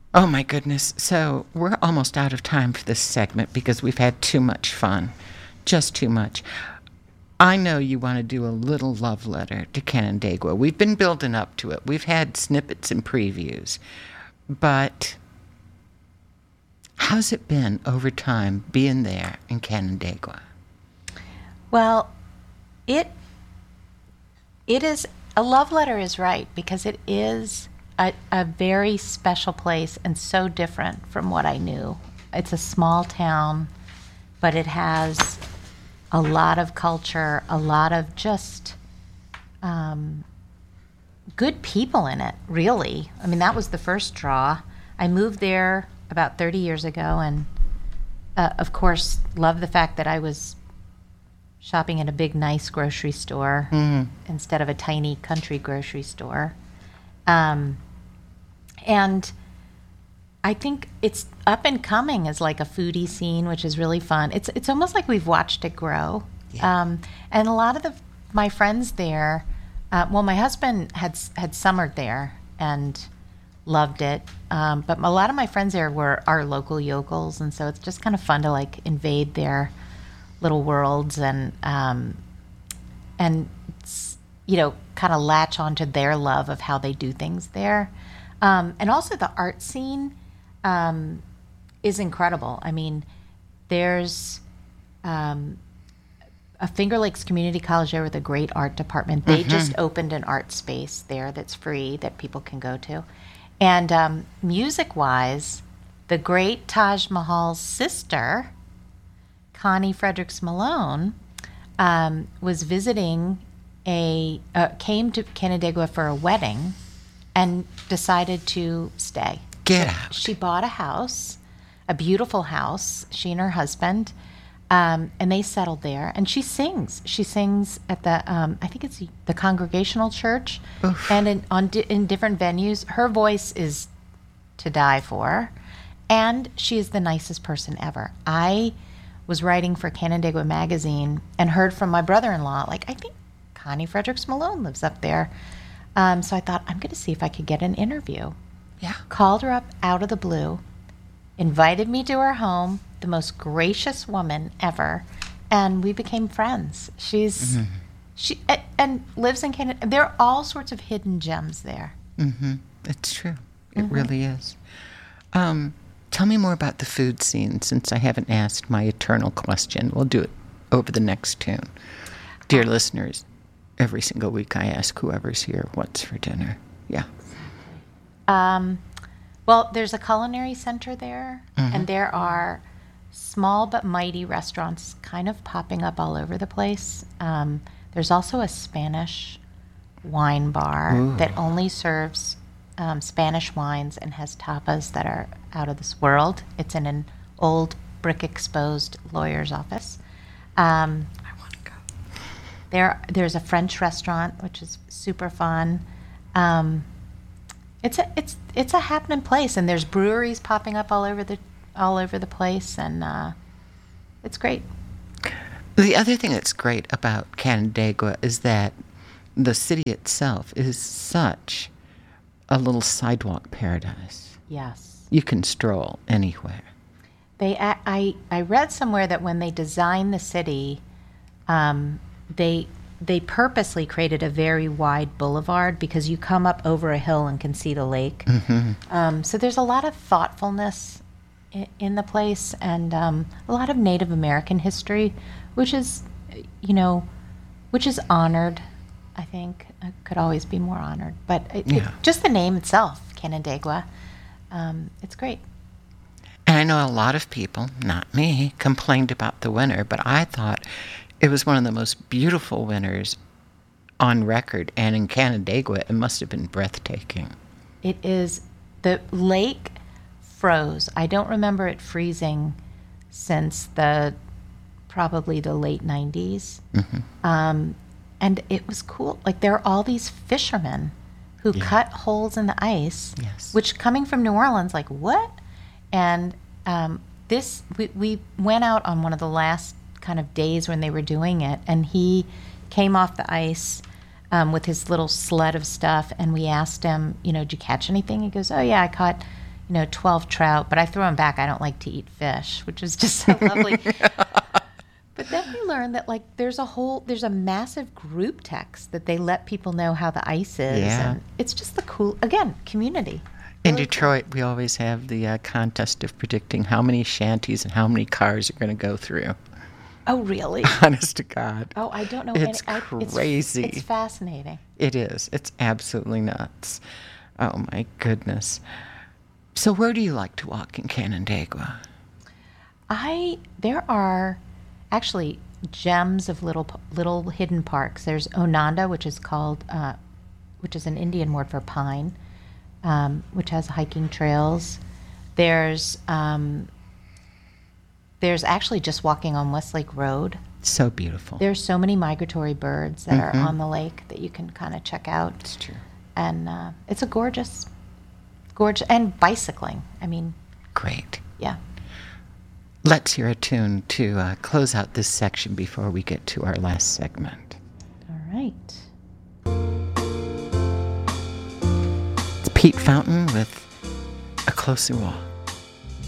Oh my goodness. So we're almost out of time for this segment because we've had too much fun. Just too much. I know you want to do a little love letter to Canandaigua. We've been building up to it. We've had snippets and previews. But how's it been over time being there in Canandaigua? Well, it it is a love letter is right because it is a very special place and so different from what I knew. It's a small town, but it has a lot of culture, a lot of just good people in it, really. I mean, that was the first draw. I moved there about 30 years ago and, of course, loved the fact that I was shopping at a big, nice grocery store instead of a tiny country grocery store. And I think it's up and coming as like a foodie scene, which is really fun. It's almost like we've watched it grow. Yeah. And a lot of my friends there, well, my husband had summered there and loved it. But a lot of my friends there were our local yokels, and so it's just kind of fun to like invade their little worlds and you know, kind of latch onto their love of how they do things there. And also the art scene is incredible. I mean, there's a Finger Lakes Community College there with a great art department. They just opened an art space there that's free that people can go to. And music-wise, the great Taj Mahal's sister, Connie Fredericks Malone, was visiting came to Canandaigua for a wedding and decided to stay. Get out. She bought a house, a beautiful house, she and her husband, and they settled there. And she sings. She sings at the, I think it's the Congregational Church, and in different venues. Her voice is to die for, and she is the nicest person ever. I was writing for Canandaigua Magazine and heard from my brother-in-law, like, I think Connie Fredericks Malone lives up there. So I thought, I'm going to see if I could get an interview. Yeah. Called her up out of the blue, invited me to her home, the most gracious woman ever, and we became friends. She and lives in Canada. There are all sorts of hidden gems there. It's true. It really is. Tell me more about the food scene, since I haven't asked my eternal question. We'll do it over the next tune. Dear listeners, every single week I ask whoever's here, what's for dinner? Yeah. Well, there's a culinary center there, and there are small but mighty restaurants kind of popping up all over the place. There's also a Spanish wine bar that only serves Spanish wines and has tapas that are out of this world. It's in an old brick-exposed lawyer's office. I want to go. There's a French restaurant, which is super fun. It's a happening place, and there's breweries popping up all over the place, and it's great. The other thing that's great about Canandaigua is that the city itself is such a little sidewalk paradise. Yes. You can stroll anywhere. I read somewhere that when they designed the city, they purposely created a very wide boulevard because you come up over a hill and can see the lake. So there's a lot of thoughtfulness in the place, and a lot of Native American history, which is honored. I think it could always be more honored, but just the name itself, Canandaigua, it's great. And I know a lot of people, not me, complained about the winter, but I thought it was one of the most beautiful winters on record, and in Canandaigua, it must have been breathtaking. It is. The lake froze. I don't remember it freezing since probably the late 90s. And it was cool. Like, there are all these fishermen who cut holes in the ice, which, coming from New Orleans, like, what? And we went out on one of the last kind of days when they were doing it, and he came off the ice with his little sled of stuff, and we asked him, did you catch anything? He goes, oh yeah, I caught, 12 trout, but I throw them back. I don't like to eat fish, which is just so lovely. But then we learned that there's a massive group text that they let people know how the ice is. Yeah. And it's just community. In Really Detroit, we always have the contest of predicting how many shanties and how many cars are going to go through. Oh, really? Honest to God. Oh, I don't know. It's crazy. It's fascinating. It is. It's absolutely nuts. Oh, my goodness. So where do you like to walk in Canandaigua? There are actually gems of little hidden parks. There's Ononda, which is an Indian word for pine, which has hiking trails. There's actually just walking on Westlake Road. So beautiful. There's so many migratory birds that are on the lake that you can kind of check out. It's true. And it's a gorgeous, and bicycling. I mean, great. Yeah. Let's hear a tune to close out this section before we get to our last segment. All right. It's Pete Fountain with A Closer Walk.